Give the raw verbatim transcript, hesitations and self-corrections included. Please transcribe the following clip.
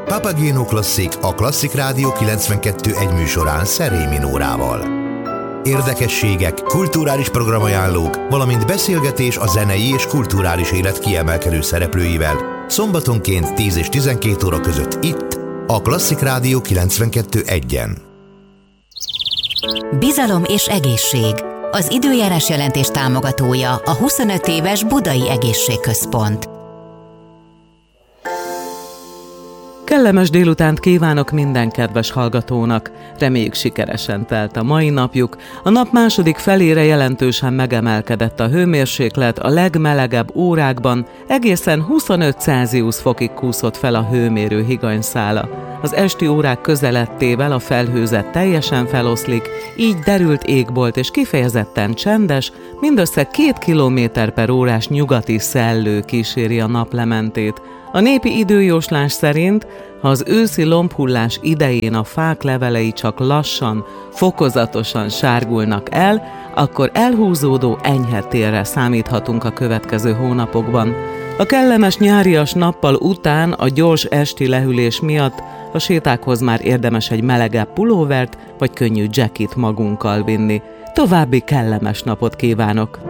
Papageno Klasszik a Klasszik Rádió kilencvenkettő egy műsorán Szerémi Nórával. Érdekességek, kulturális programajánlók, valamint beszélgetés a zenei és kulturális élet kiemelkedő szereplőivel szombatonként tíz és tizenkét óra között itt, a Klasszik Rádió kilencvenkettő egyen. Bizalom és egészség. Az időjárás jelentés támogatója a huszonöt éves Budai Egészségközpont. Kellemes délutánt kívánok minden kedves hallgatónak. Reméljük sikeresen telt a mai napjuk. A nap második felére jelentősen megemelkedett a hőmérséklet, a legmelegebb órákban egészen huszonöt Celsius fokig kúszott fel a hőmérő higanyszála. Az esti órák közelettével a felhőzet teljesen feloszlik, így derült égbolt és kifejezetten csendes, mindössze két kilométer per órás nyugati szellő kíséri a naplementét. A népi időjóslás szerint, ha az őszi lombhullás idején a fák levelei csak lassan, fokozatosan sárgulnak el, akkor elhúzódó enyhe télre számíthatunk a következő hónapokban. A kellemes nyárias nappal után a gyors esti lehűlés miatt a sétákhoz már érdemes egy melegebb pulóvert vagy könnyű jackit magunkkal vinni. További kellemes napot kívánok!